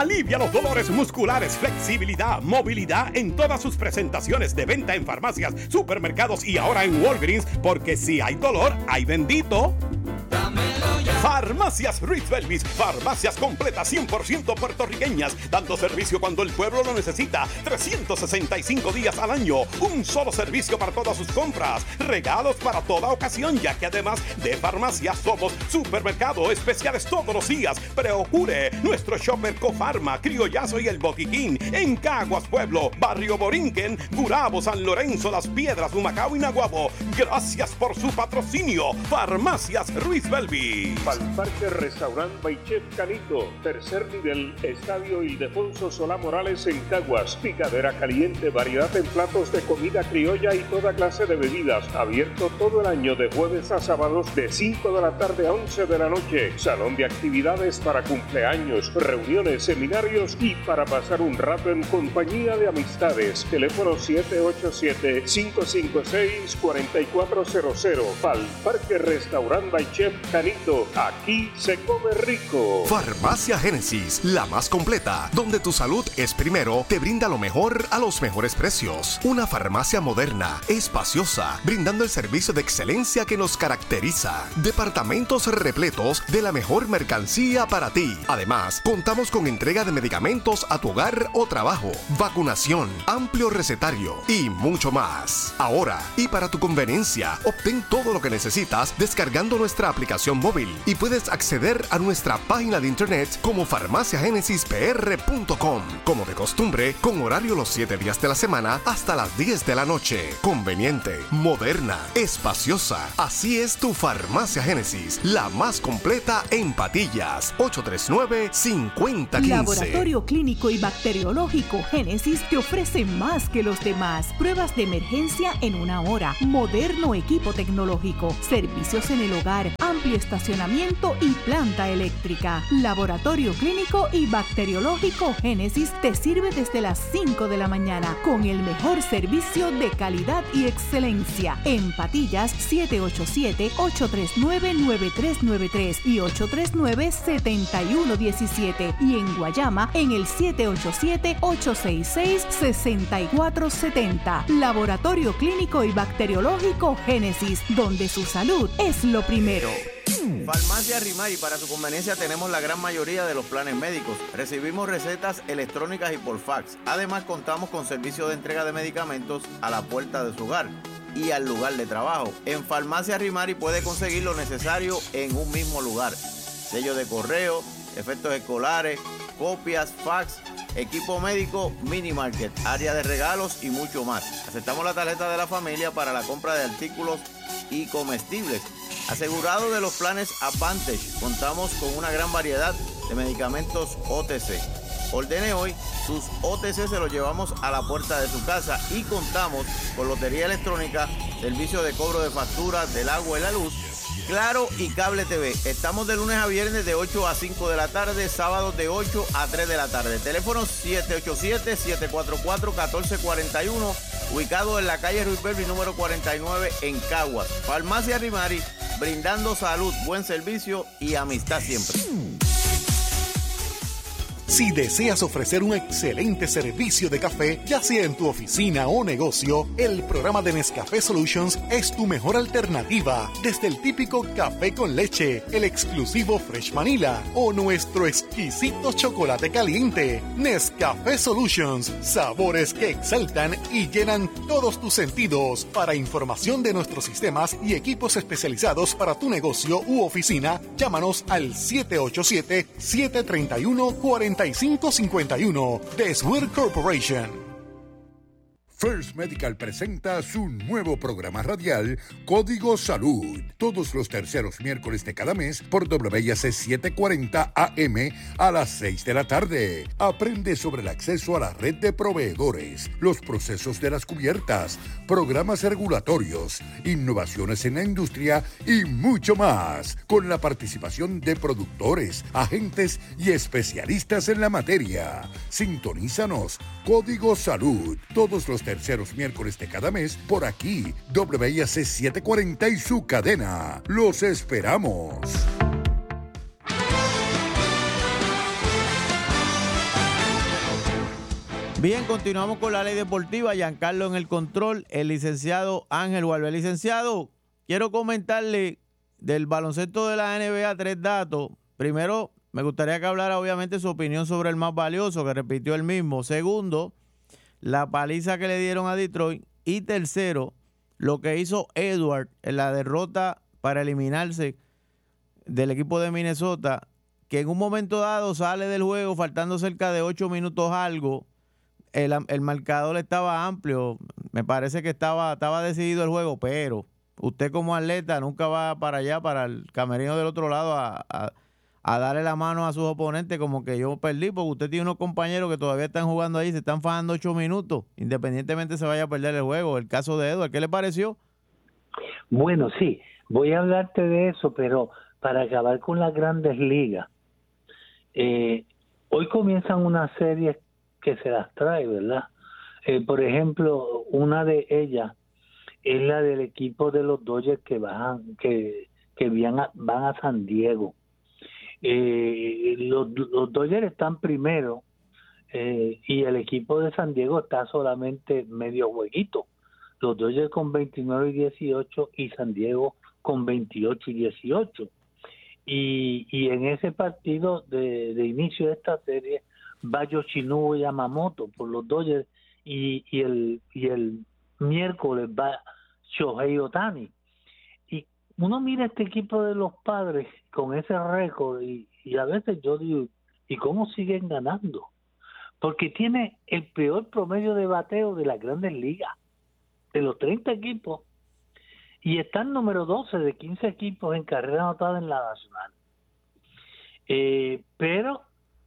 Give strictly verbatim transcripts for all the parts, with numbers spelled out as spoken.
Alivia los dolores musculares, flexibilidad, movilidad en todas sus presentaciones de venta en farmacias, supermercados y ahora en Walgreens, porque si hay dolor, hay bendito. Dámelo ya. Farmacias Ruiz Belvis, farmacias completas cien por ciento puertorriqueñas, dando servicio cuando el pueblo lo necesita, trescientos sesenta y cinco días al año, un solo servicio para todas sus compras, regalos para toda ocasión, ya que además de farmacias somos supermercado, especiales todos los días. Procure nuestro shopper Cofarma, Criollazo y El Botiquín en Caguas Pueblo, Barrio Borinquen, Gurabo, San Lorenzo, Las Piedras, Humacao y Naguabo. Gracias por su patrocinio. Farmacias Ruiz Belvis. Parque Restaurant by Chef Canito, tercer nivel, Estadio Ildefonso Solá Morales en Caguas, picadera caliente, variedad en platos de comida criolla y toda clase de bebidas, abierto todo el año de jueves a sábados de cinco de la tarde a once de la noche, salón de actividades para cumpleaños, reuniones, seminarios y para pasar un rato en compañía de amistades. Teléfono siete ocho siete, cinco cinco seis, cuatro cuatro cero cero. Pal Parque Restaurant by Chef Canito. Aquí se come rico. Farmacia Génesis, la más completa, donde tu salud es primero, te brinda lo mejor a los mejores precios. Una farmacia moderna, espaciosa, brindando el servicio de excelencia que nos caracteriza. Departamentos repletos de la mejor mercancía para ti. Además, contamos con entrega de medicamentos a tu hogar o trabajo, vacunación, amplio recetario y mucho más. Ahora, y para tu conveniencia, obtén todo lo que necesitas descargando nuestra aplicación móvil y puedes acceder a nuestra página de internet como farmacia génesis p r punto com. Como de costumbre, con horario los siete días de la semana hasta las diez de la noche. Conveniente, moderna, espaciosa. Así es tu Farmacia Génesis, la más completa en Patillas. ocho tres nueve, cinco cero uno cinco. Laboratorio Clínico y Bacteriológico Génesis te ofrece más que los demás. Pruebas de emergencia en una hora, moderno equipo tecnológico, servicios en el hogar, amplio estacionamiento y planta eléctrica. Laboratorio Clínico y Bacteriológico Génesis te sirve desde las cinco de la mañana con el mejor servicio de calidad y excelencia. En Patillas, siete ocho siete, ocho tres nueve, nueve tres nueve tres y ocho tres nueve, siete uno uno siete. Y en Guayama, en el siete ocho siete, ocho seis seis, seis cuatro siete cero. Laboratorio Clínico y Bacteriológico Génesis, donde su salud es lo primero. Farmacia Rimari, para su conveniencia tenemos la gran mayoría de los planes médicos. Recibimos recetas electrónicas y por fax. Además contamos con servicio de entrega de medicamentos a la puerta de su hogar y al lugar de trabajo. En Farmacia Rimari puede conseguir lo necesario en un mismo lugar. Sello de correo, efectos escolares, copias, fax, equipo médico, mini market, área de regalos y mucho más. Aceptamos la tarjeta de la familia para la compra de artículos y comestibles. Asegurado de los planes Advantage, contamos con una gran variedad de medicamentos O T C. Ordene hoy, sus O T C se los llevamos a la puerta de su casa y contamos con lotería electrónica, servicio de cobro de facturas del agua y la luz, Claro y Cable T V. Estamos de lunes a viernes de ocho a cinco de la tarde, sábados de ocho a tres de la tarde. Teléfono siete ocho siete, siete cuatro cuatro, uno cuatro cuatro uno, ubicado en la calle Ruiz Belvis número cuarenta y nueve en Caguas. Farmacia Rimari, brindando salud, buen servicio y amistad siempre. Si deseas ofrecer un excelente servicio de café, ya sea en tu oficina o negocio, el programa de Nescafé Solutions es tu mejor alternativa. Desde el típico café con leche, el exclusivo Fresh Vanilla o nuestro exquisito chocolate caliente. Nescafé Solutions, sabores que exaltan y llenan todos tus sentidos. Para información de nuestros sistemas y equipos especializados para tu negocio u oficina, llámanos al siete ocho siete, siete tres uno, cuatro cinco cinco uno. The Swear Corporation. First Medical presenta su nuevo programa radial Código Salud, todos los terceros miércoles de cada mes por W I A C setecientos cuarenta A M a las seis de la tarde. Aprende sobre el acceso a la red de proveedores, los procesos de las cubiertas, programas regulatorios, innovaciones en la industria y mucho más, con la participación de productores, agentes y especialistas en la materia. Sintonízanos, Código Salud, todos los terceros miércoles de cada mes por aquí, W I A C setecientos cuarenta y su cadena. Los esperamos. Bien, continuamos con la ley deportiva. Giancarlo en el control, el licenciado Ángel Gualvez. Licenciado, quiero comentarle del baloncesto de la N B A tres datos. Primero, me gustaría que hablara obviamente su opinión sobre el más valioso, que repitió el mismo. Segundo, la paliza que le dieron a Detroit. Y tercero, lo que hizo Edward en la derrota para eliminarse del equipo de Minnesota, que en un momento dado sale del juego faltando cerca de ocho minutos algo. El, el marcador estaba amplio, me parece que estaba, estaba decidido el juego, pero usted como atleta nunca va para allá, para el camerino del otro lado a, a, a darle la mano a sus oponentes como que yo perdí, porque usted tiene unos compañeros que todavía están jugando ahí, se están fajando ocho minutos, independientemente se vaya a perder el juego. El caso de Edward, ¿qué le pareció? Bueno, sí, voy a hablarte de eso, pero para acabar con las grandes ligas, eh, hoy comienzan una serie que se las trae, ¿verdad? Eh, por ejemplo, una de ellas es la del equipo de los Dodgers que van, que, que van, a, van a San Diego. Eh, los, los Dodgers están primero eh, y el equipo de San Diego está solamente medio jueguito. Los Dodgers con veintinueve y dieciocho y San Diego con veintiocho y dieciocho. Y, y en ese partido de, de inicio de esta serie va Yoshinobu Yamamoto por los Dodgers y, y el y el miércoles va Shohei Ohtani. Y uno mira este equipo de los Padres con ese récord y, y a veces yo digo, ¿y cómo siguen ganando? Porque tiene el peor promedio de bateo de las grandes ligas, de los treinta equipos, y están número doce de quince equipos en carrera anotada en la nacional. Eh, pero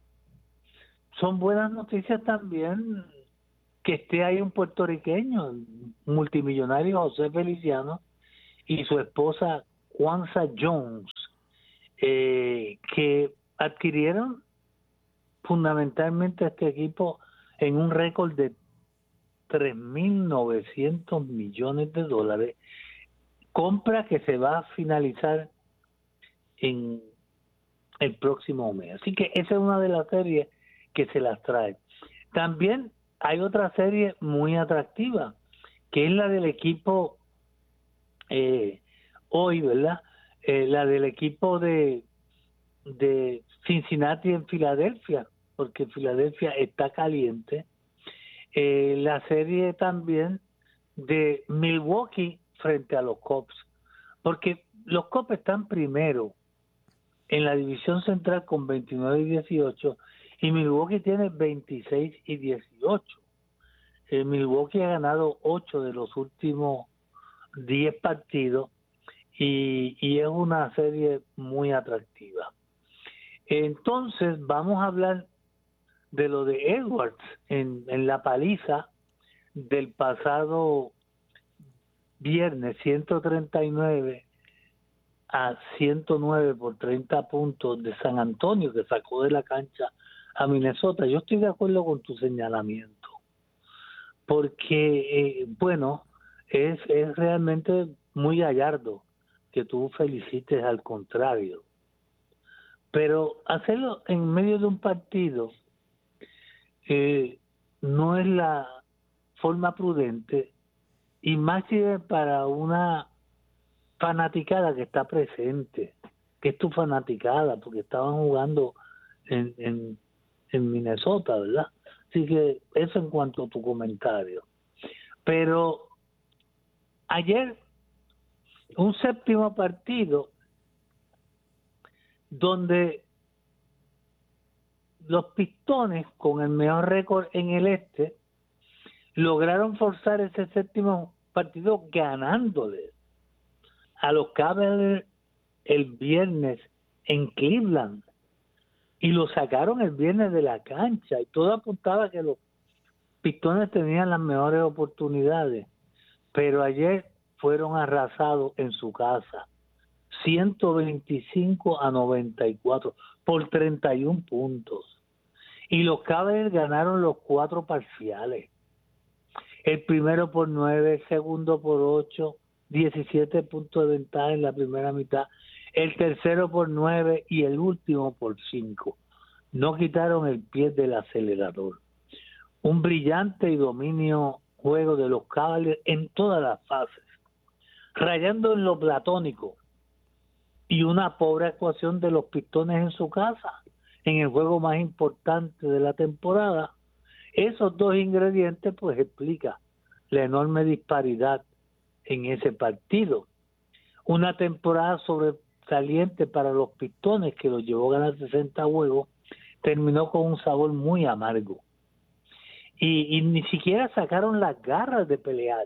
son buenas noticias también que esté ahí un puertorriqueño, multimillonario José Feliciano, y su esposa Juanza Jones, eh, que adquirieron fundamentalmente este equipo en un récord de tres mil novecientos millones de dólares, compra que se va a finalizar en el próximo mes. Así que esa es una de las series que se las trae. También hay otra serie muy atractiva, que es la del equipo eh, hoy, ¿verdad? Eh, la del equipo de, de Cincinnati en Filadelfia, porque Filadelfia está caliente. Eh, la serie también de Milwaukee frente a los Cubs, porque los Cubs están primero en la división central con veintinueve y dieciocho, y Milwaukee tiene veintiséis y dieciocho. Eh, Milwaukee ha ganado ocho de los últimos diez partidos y, y es una serie muy atractiva. Entonces vamos a hablar de lo de Edwards en, en la paliza del pasado viernes, ciento treinta y nueve a ciento nueve por treinta puntos de San Antonio, que sacó de la cancha a Minnesota. Yo estoy de acuerdo con tu señalamiento, porque, eh, bueno, es, es realmente muy gallardo que tú felicites al contrario, pero hacerlo en medio de un partido eh, no es la forma prudente, y más sirve para una fanaticada que está presente, que es tu fanaticada, porque estaban jugando en, en, en Minnesota, ¿verdad? Así que eso en cuanto a tu comentario. Pero ayer, un séptimo partido donde los Pistones, con el mejor récord en el este, lograron forzar ese séptimo partido ganándole a los Cavaliers el viernes en Cleveland, y lo sacaron el viernes de la cancha, y todo apuntaba a que los Pistones tenían las mejores oportunidades, pero ayer fueron arrasados en su casa, ciento veinticinco a noventa y cuatro por treinta y uno puntos, y los Cavaliers ganaron los cuatro parciales, el primero por nueve, el segundo por ocho, diecisiete puntos de ventaja en la primera mitad, el tercero por nueve y el último por cinco. No quitaron el pie del acelerador. un brillante y dominio juego de los Cavaliers en todas las fases, rayando en lo platónico, y una pobre actuación de los Pistones en su casa, en el juego más importante de la temporada. Esos dos ingredientes pues explica la enorme disparidad en ese partido. Una temporada sobresaliente para los Pistones, que los llevó a ganar sesenta juegos, terminó con un sabor muy amargo. Y, y ni siquiera sacaron las garras de pelear.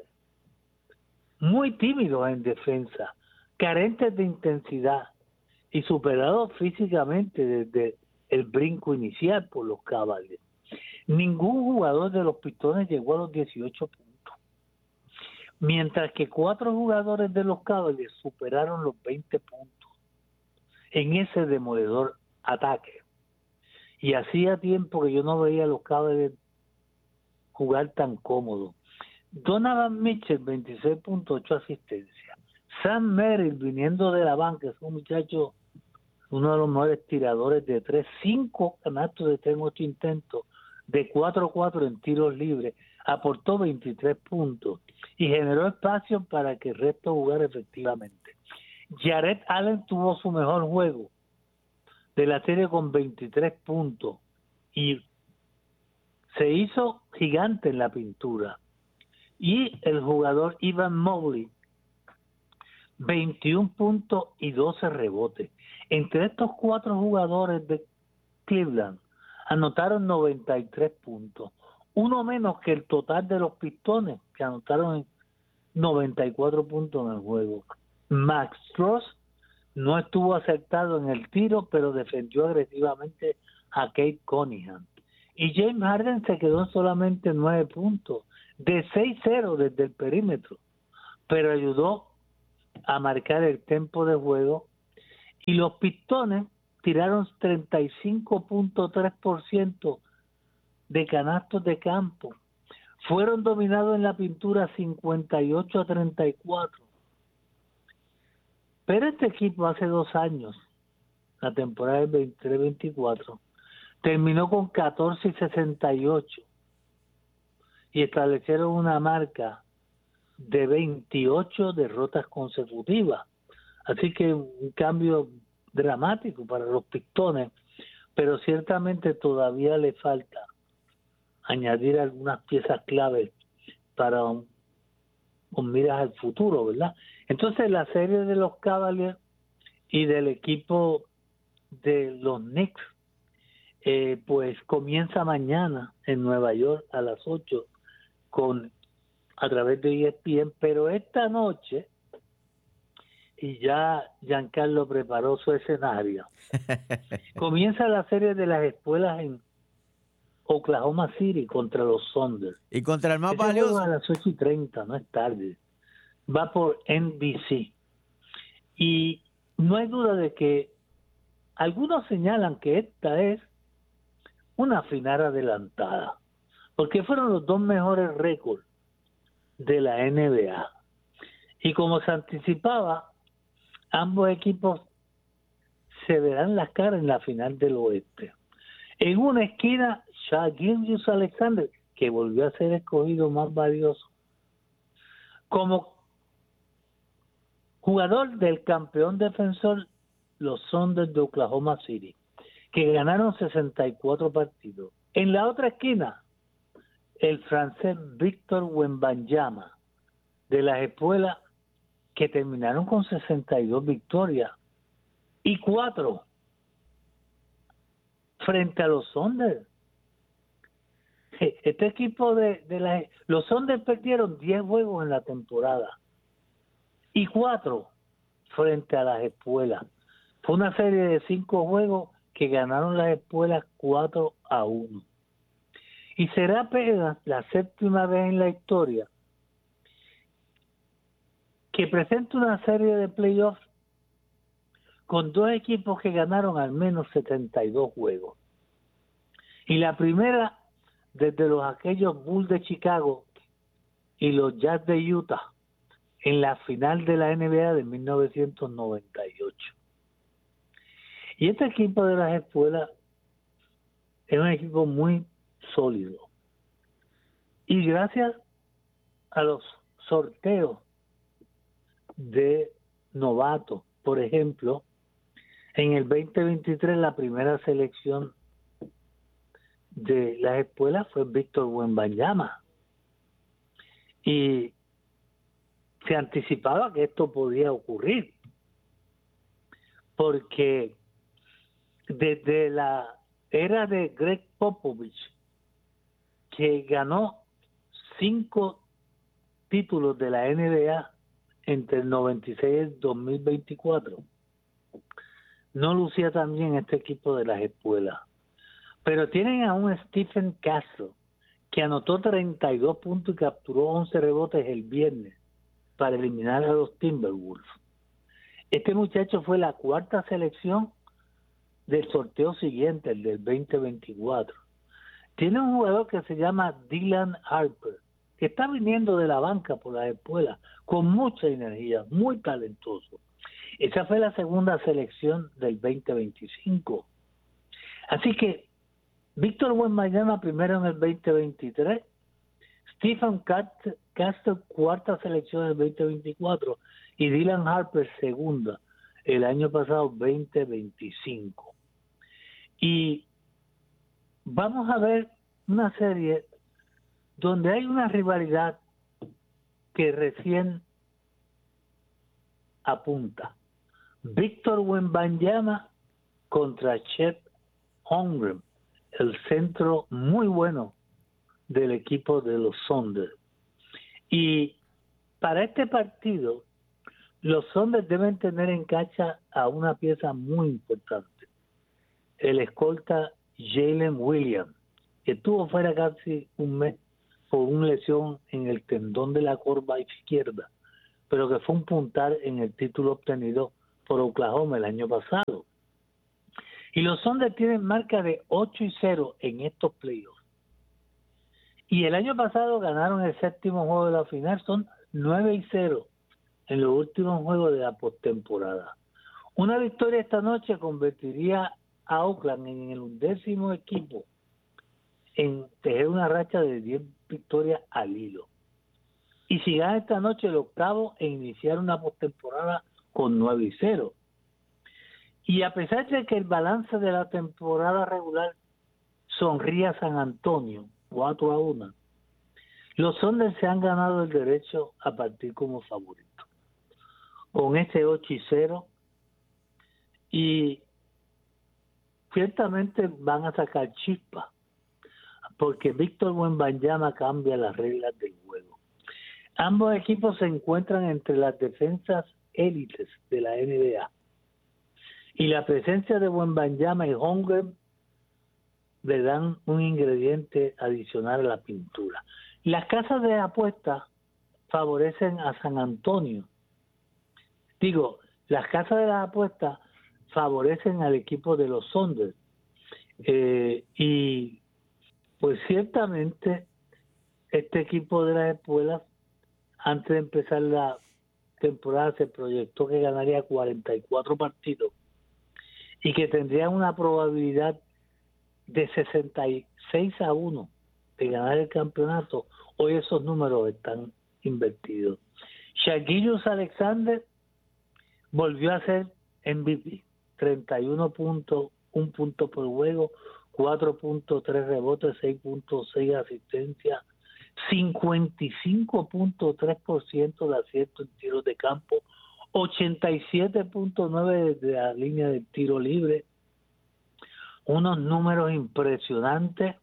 Muy tímidos en defensa, carentes de intensidad y superados físicamente desde el brinco inicial por los Cavaliers. Ningún jugador de los Pistones llegó a los dieciocho puntos, mientras que cuatro jugadores de los Cavaliers superaron los veinte puntos en ese demoledor ataque. Y hacía tiempo que yo no veía a los Cavaliers jugar tan cómodo. Donovan Mitchell, veintiséis puntos, ocho asistencias. Sam Merrill, viniendo de la banca, es un muchacho, uno de los mejores tiradores de tres, cinco canastos de tres en ocho intentos, de cuatro a cuatro en tiros libres, aportó veintitrés puntos y generó espacio para que el resto jugara efectivamente. Jarrett Allen tuvo su mejor juego de la serie con veintitrés puntos y se hizo gigante en la pintura. Y el jugador Evan Mobley, veintiún puntos y doce rebotes. Entre estos cuatro jugadores de Cleveland anotaron noventa y tres puntos, uno menos que el total de los Pistones, que anotaron noventa y cuatro puntos en el juego. Max Strus no estuvo acertado en el tiro, pero defendió agresivamente a Kate Cunningham. Y James Harden se quedó en solamente nueve puntos, de seis cero desde el perímetro, pero ayudó a marcar el tempo de juego. Y los Pistones tiraron treinta y cinco punto tres por ciento de canastos de campo. Fueron dominados en la pintura cincuenta y ocho a treinta y cuatro. Pero este equipo hace dos años, la temporada del veintitrés veinticuatro, terminó con catorce y sesenta y ocho y establecieron una marca de veintiocho derrotas consecutivas. Así que un cambio dramático para los Pistones, pero ciertamente todavía le falta añadir algunas piezas claves para un, un miras al futuro, ¿verdad? Entonces la serie de los Cavaliers y del equipo de los Knicks eh, pues comienza mañana en Nueva York a las ocho con a través de E S P N, pero esta noche, y ya Giancarlo preparó su escenario, comienza la serie de las escuelas en Oklahoma City contra los Thunder. Y contra el más Ese valioso. a las ocho y treinta, no es tarde. Va por N B C. Y no hay duda de que algunos señalan que esta es una final adelantada, porque fueron los dos mejores récords de la N B A. Y como se anticipaba, ambos equipos se verán las caras en la final del oeste. En una esquina, Shai Gilgeous-Alexander, que volvió a ser escogido más valioso, como jugador del campeón defensor, los Thunder de Oklahoma City, que ganaron sesenta y cuatro partidos. En la otra esquina, el francés Víctor Wembanyama, de las escuelas que terminaron con sesenta y dos victorias y cuatro frente a los Thunder. Este equipo de, de la, los Thunder perdieron diez juegos en la temporada y cuatro frente a las escuelas. Fue una serie de cinco juegos que ganaron las escuelas cuatro a uno. Y será apenas la séptima vez en la historia que presenta una serie de playoffs con dos equipos que ganaron al menos setenta y dos juegos. Y la primera desde los aquellos Bulls de Chicago y los Jazz de Utah en la final de la N B A de mil novecientos noventa y ocho. Y este equipo de las escuelas es un equipo muy sólido. Y gracias a los sorteos de novatos, por ejemplo, en el veinte veintitrés la primera selección de las escuelas fue Víctor Wembanyama. Y se anticipaba que esto podía ocurrir, porque desde la era de Greg Popovich, que ganó cinco títulos de la N B A entre el noventa y seis y el dos mil veinticuatro, no lucía tan bien este equipo de las escuelas. Pero tienen a un Stephen Castle que anotó treinta y dos puntos y capturó once rebotes el viernes para eliminar a los Timberwolves. Este muchacho fue la cuarta selección del sorteo siguiente, el del veinte veinticuatro. Tiene un jugador que se llama Dylan Harper, que está viniendo de la banca por las escuelas con mucha energía, muy talentoso. Esa fue la segunda selección del veinte veinticinco. Así que Víctor Wembanyama primero en el veinte veintitrés, Stephen Castle cuarta selección en el veinte veinticuatro y Dylan Harper segunda el año pasado veinte veinticinco. Y vamos a ver una serie donde hay una rivalidad que recién apunta. Víctor Wembanyama contra Chet Holmgren, el centro muy bueno del equipo de los Thunder. Y para este partido, los Thunder deben tener en cancha a una pieza muy importante, el escolta Jalen Williams, que estuvo fuera casi un mes por una lesión en el tendón de la corva izquierda, pero que fue un puntal en el título obtenido por Oklahoma el año pasado. Y los Thunder tienen marca de ocho y cero en estos playoffs. Y el año pasado ganaron el séptimo juego de la final, son nueve y cero en los últimos juegos de la postemporada. Una victoria esta noche convertiría a Oakland en el undécimo equipo en tener una racha de diez victorias al hilo. Y si gana esta noche el octavo en iniciar una postemporada con nueve y cero. Y a pesar de que el balance de la temporada regular sonríe a San Antonio cuatro a uno, los Thunder se han ganado el derecho a partir como favoritos con este ocho y cero, y ciertamente van a sacar chispa porque Víctor Wembanyama cambia las reglas del juego. Ambos equipos se encuentran entre las defensas élites de la N B A. Y la presencia de Wembanyama y Holmgren le dan un ingrediente adicional a la pintura. Las casas de apuestas favorecen a San Antonio. Digo, las casas de las apuestas favorecen al equipo de los Thunder. Eh, y pues ciertamente este equipo de las escuelas, antes de empezar la temporada, se proyectó que ganaría cuarenta y cuatro partidos y que tendría una probabilidad de sesenta y seis a uno de ganar el campeonato. Hoy esos números están invertidos. Shai Gilgeous-Alexander volvió a ser M V P, treinta y uno puntos, un punto por juego, cuatro punto tres rebotes, seis punto seis asistencias, cincuenta y cinco punto tres por ciento de acierto en tiros de campo, ochenta y siete punto nueve de la línea de tiro libre, unos números impresionantes,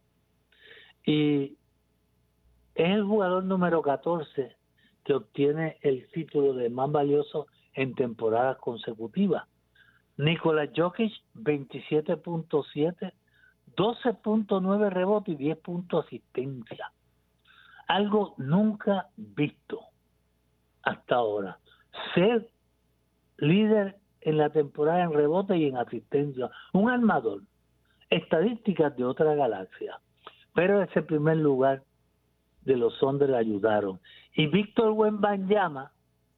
y es el jugador número catorce que obtiene el título de más valioso en temporadas consecutivas. Nikola Jokic, veintisiete punto siete, doce punto nueve rebotes y diez puntos asistencia. Algo nunca visto hasta ahora. Ser líder en la temporada en rebote y en asistencia. Un armador. Estadísticas de otra galaxia. Pero ese primer lugar de los Thunder le ayudaron. Y Víctor Wembanyama,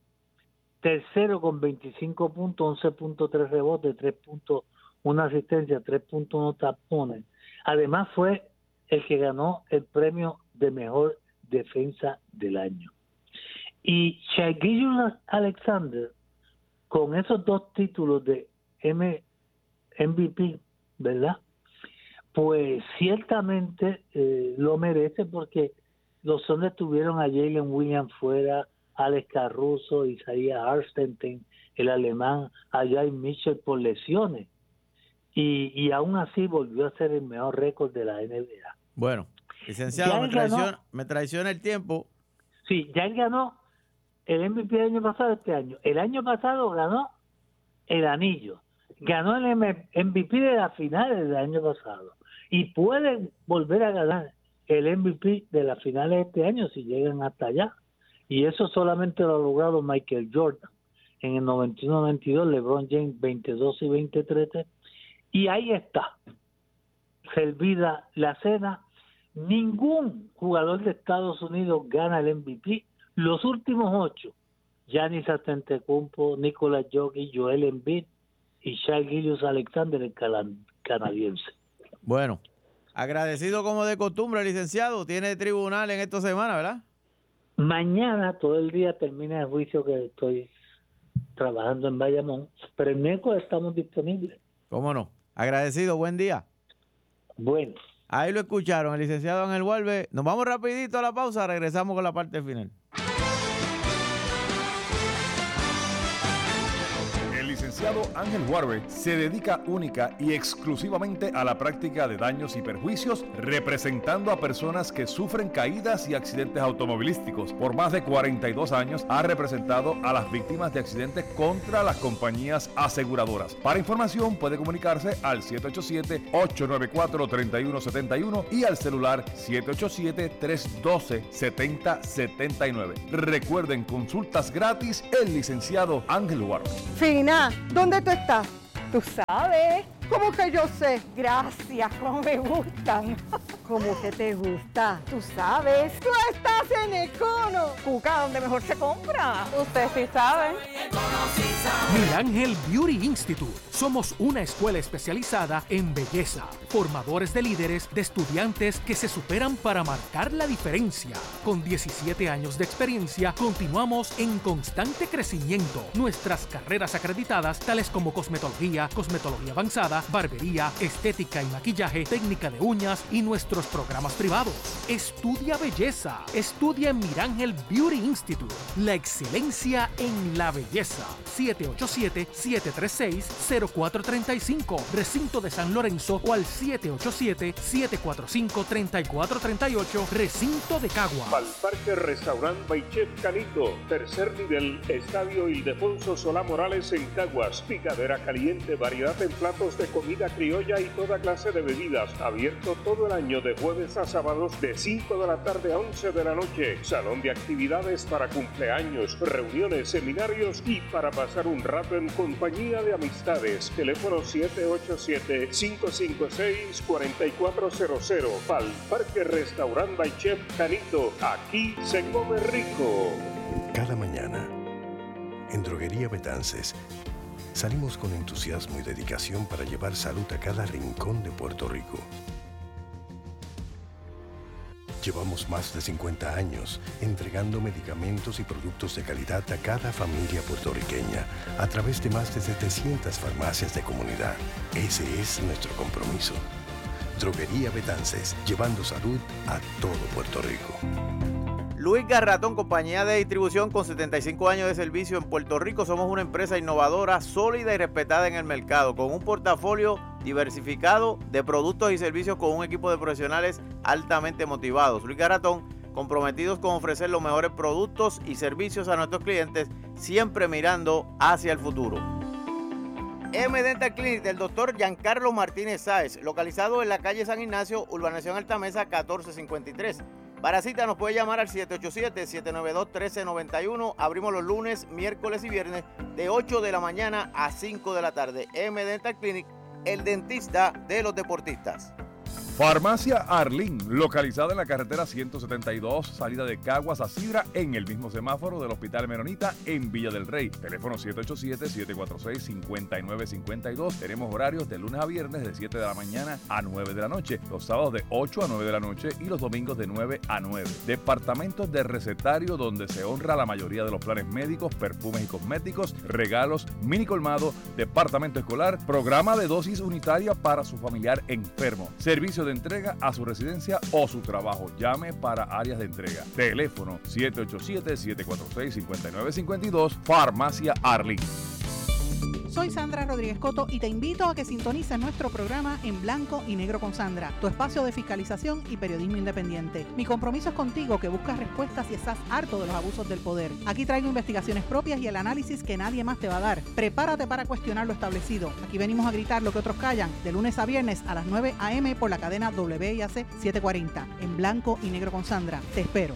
tercero con veinticinco puntos, once punto tres rebotes, tres puntos uno asistencia, tres puntos uno tapones. Además fue el que ganó el premio de mejor defensa del año. Y Shai Gilgeous-Alexander, con esos dos títulos de M V P, ¿verdad? Pues ciertamente eh, lo merece, porque los Sounders tuvieron a Jalen Williams fuera, Alex Caruso, Isaiah Hartenstein, el alemán, a Jay Mitchell por lesiones. Y, y aún así volvió a ser el mejor récord de la N B A. Bueno, licenciado, me traiciona, me traiciona el tiempo. Sí, ya él ganó el M V P del año pasado, este año. El año pasado ganó el anillo. Ganó el M V P de las finales del año pasado. Y puede volver a ganar el M V P de las finales de este año si llegan hasta allá. Y eso solamente lo ha logrado Michael Jordan. En el noventa y uno noventa y dos, LeBron James veintidós y veintitrés. Y ahí está, servida la cena. Ningún jugador de Estados Unidos gana el M V P. Los últimos ocho, Giannis Antetokounmpo, Nikola Jokic, Joel Embiid y Shai Gilgeous-Alexander, el canadiense. Bueno, agradecido como de costumbre, licenciado. Tiene tribunal en esta semana, ¿verdad? Mañana todo el día termina el juicio que estoy trabajando en Bayamón, pero el miércoles estamos disponibles. ¿Cómo no? Agradecido, buen día. Bueno. Ahí lo escucharon, el licenciado Ángel Walve. Nos vamos rapidito a la pausa, regresamos con la parte final. El licenciado Ángel Warbe se dedica única y exclusivamente a la práctica de daños y perjuicios, representando a personas que sufren caídas y accidentes automovilísticos. Por más de cuarenta y dos años ha representado a las víctimas de accidentes contra las compañías aseguradoras. Para información puede comunicarse al siete ocho siete, ocho nueve cuatro, tres uno siete uno y al celular siete ocho siete, tres uno dos, siete cero siete nueve. Recuerden, consultas gratis, el licenciado Ángel Warbe. Fina, ¿dónde tú estás? Tú sabes. ¿Cómo que yo sé? Gracias, cómo me gustan. ¿Cómo que te gusta? Tú sabes. Tú estás en Econo. Cuca, donde mejor se compra. Usted sí sabe. Mirángel Beauty Institute. Somos una escuela especializada en belleza, formadores de líderes, de estudiantes que se superan para marcar la diferencia. Con diecisiete años de experiencia, continuamos en constante crecimiento. Nuestras carreras acreditadas, tales como cosmetología, cosmetología avanzada, barbería, estética y maquillaje, técnica de uñas y nuestros programas privados. Estudia belleza. Estudia en Mirángel Beauty Institute. La excelencia en la belleza. siete ocho siete, siete tres seis, cero cuatro tres cinco. Recinto de San Lorenzo o al siete ocho siete, siete cuatro cinco, tres cuatro tres ocho. Recinto de Caguas. Palparque Restaurant by Chef Canito. Tercer nivel, Estadio Ildefonso Solá Morales en Caguas. Picadera caliente, variedad en platos de comida criolla y toda clase de bebidas. Abierto todo el año de jueves a sábados de cinco de la tarde a once de la noche. Salón de actividades para cumpleaños, reuniones, seminarios y para pasar un rato en compañía de amistades. Teléfono siete ocho siete, cinco cinco seis, cuatro cuatro cero cero. Palparque Restaurant by Chef Canito. Aquí se come rico. Cada mañana, en Droguería Betances, salimos con entusiasmo y dedicación para llevar salud a cada rincón de Puerto Rico. Llevamos más de cincuenta años entregando medicamentos y productos de calidad a cada familia puertorriqueña a través de más de setecientas farmacias de comunidad. Ese es nuestro compromiso. Droguería Betances, llevando salud a todo Puerto Rico. Luis Garratón, compañía de distribución con setenta y cinco años de servicio en Puerto Rico. Somos una empresa innovadora, sólida y respetada en el mercado, con un portafolio diversificado de productos y servicios con un equipo de profesionales altamente motivados. Luis Garratón, comprometidos con ofrecer los mejores productos y servicios a nuestros clientes, siempre mirando hacia el futuro. M Dental Clinic del doctor Giancarlo Martínez Sáez, localizado en la calle San Ignacio, urbanización Altamesa catorce cincuenta y tres. Para cita nos puede llamar al siete ocho siete, siete nueve dos, uno tres nueve uno. Abrimos los lunes, miércoles y viernes de ocho de la mañana a cinco de la tarde. M Dental Clinic, el dentista de los deportistas. Farmacia Arlín, localizada en la carretera ciento setenta y dos, salida de Caguas a Sidra, en el mismo semáforo del Hospital Menonita en Villa del Rey. Teléfono siete ocho siete, siete cuatro seis, cinco nueve cinco dos. Tenemos horarios de lunes a viernes de siete de la mañana a nueve de la noche, los sábados de ocho a nueve de la noche y los domingos de nueve a nueve. Departamentos de recetario donde se honra la mayoría de los planes médicos, perfumes y cosméticos, regalos, mini colmado, departamento escolar, programa de dosis unitaria para su familiar enfermo, servicio de entrega a su residencia o su trabajo. Llame para áreas de entrega. Teléfono siete ocho siete, siete cuatro seis, cinco nueve cinco dos. Farmacia Arlín. Soy Sandra Rodríguez Coto y te invito a que sintonices nuestro programa En Blanco y Negro con Sandra, tu espacio de fiscalización y periodismo independiente. Mi compromiso es contigo, que buscas respuestas y estás harto de los abusos del poder. Aquí traigo investigaciones propias y el análisis que nadie más te va a dar. Prepárate para cuestionar lo establecido. Aquí venimos a gritar lo que otros callan, de lunes a viernes a las nueve a eme por la cadena W I A C setecientos cuarenta. En Blanco y Negro con Sandra. Te espero.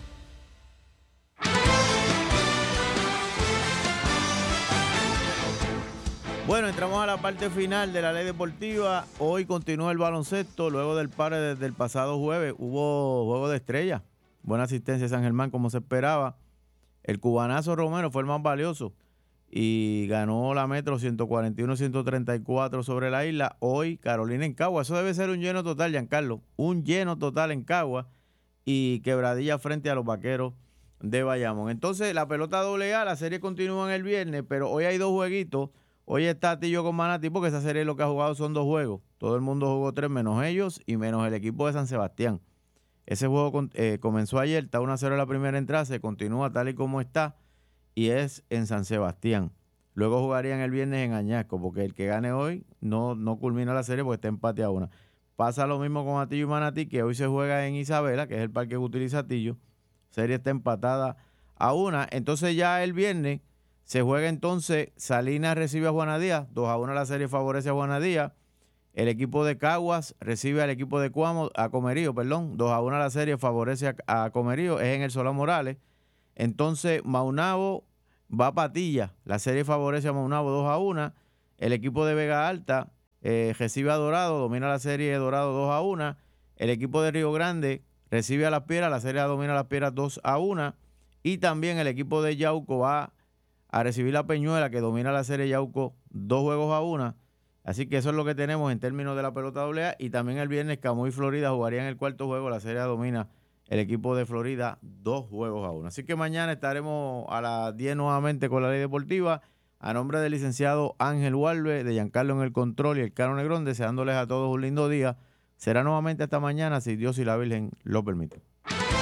Bueno, entramos a la parte final de la ley deportiva. Hoy continúa el baloncesto. Luego del pare desde el pasado jueves hubo juego de estrella. Buena asistencia de San Germán como se esperaba. El cubanazo Romero fue el más valioso y ganó la Metro ciento cuarenta y uno a ciento treinta y cuatro sobre la Isla. Hoy Carolina en Cagua. Eso debe ser un lleno total, Giancarlo. Un lleno total en Cagua y Quebradilla frente a los Vaqueros de Bayamón. Entonces la pelota doble A, la serie continúa en el viernes, pero hoy hay dos jueguitos. Hoy está Tillo con Manatí porque esa serie lo que ha jugado son dos juegos. Todo el mundo jugó tres menos ellos y menos el equipo de San Sebastián. Ese juego eh, comenzó ayer, está uno a cero en la primera entrada, se continúa tal y como está y es en San Sebastián. Luego jugarían el viernes en Añasco porque el que gane hoy no, no culmina la serie porque está empate a una. Pasa lo mismo con Atillo y Manatí, que hoy se juega en Isabela, que es el parque que utiliza Atillo. Serie está empatada a una. Entonces ya el viernes se juega entonces, Salinas recibe a Juana Díaz, dos a uno la serie favorece a Juana Díaz. El equipo de Caguas recibe al equipo de Cuamo, a Comerío, perdón, dos a uno la serie favorece a, a Comerío, es en el Solá Morales. Entonces Maunabo va a Patilla, la serie favorece a Maunabo dos a uno. El equipo de Vega Alta eh, recibe a Dorado, domina la serie de Dorado dos a uno. El equipo de Río Grande recibe a Las Piedras, la serie domina a Las Piedras dos a uno. Y también el equipo de Yauco va a recibir la Peñuela, que domina la serie Yauco dos juegos a una. Así que eso es lo que tenemos en términos de la pelota doble A. Y también el viernes Camuy y Florida jugarían el cuarto juego. La serie domina el equipo de Florida dos juegos a uno. Así que mañana estaremos a las diez nuevamente con la ley deportiva. A nombre del licenciado Ángel Hualve, de Giancarlo en el control y el Caro Negrón, deseándoles a todos un lindo día. Será nuevamente esta mañana, si Dios y la Virgen lo permiten.